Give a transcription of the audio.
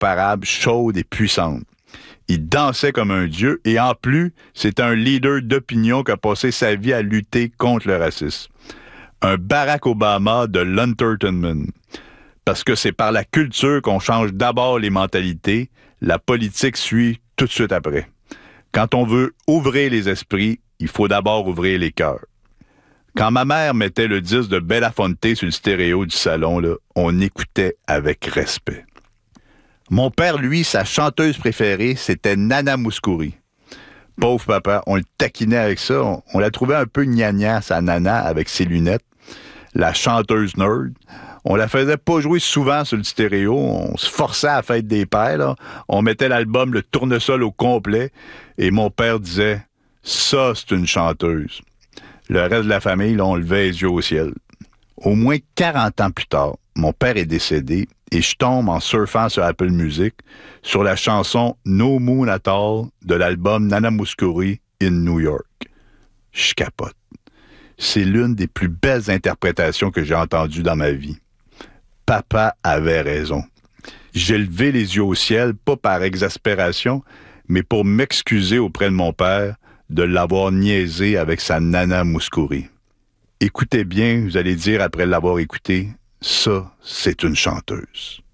incomparable, chaude et puissante. Il dansait comme un dieu et en plus, c'est un leader d'opinion qui a passé sa vie à lutter contre le racisme. Un Barack Obama de l'entertainment. Parce que c'est par la culture qu'on change d'abord les mentalités, la politique suit tout de suite après. Quand on veut ouvrir les esprits, il faut d'abord ouvrir les cœurs. Quand ma mère mettait le disque de Belafonte sur le stéréo du salon, là, on écoutait avec respect. Mon père, lui, sa chanteuse préférée, c'était Nana Mouskouri. Pauvre papa, on le taquinait avec ça. On la trouvait un peu gnagna, sa Nana, avec ses lunettes. La chanteuse nerd. On la faisait pas jouer souvent sur le stéréo. On se forçait à la fête des pères, là. On mettait l'album, le tournesol au complet. Et mon père disait, ça, c'est une chanteuse. Le reste de la famille, là, on levait les yeux au ciel. Au moins 40 ans plus tard, mon père est décédé et je tombe en surfant sur Apple Music sur la chanson No Moon at All de l'album Nana Mouskouri in New York. Je capote. C'est l'une des plus belles interprétations que j'ai entendues dans ma vie. Papa avait raison. J'ai levé les yeux au ciel, pas par exaspération, mais pour m'excuser auprès de mon père de l'avoir niaisé avec sa Nana Mouskouri. Écoutez bien, vous allez dire après l'avoir écouté, ça, c'est une chanteuse.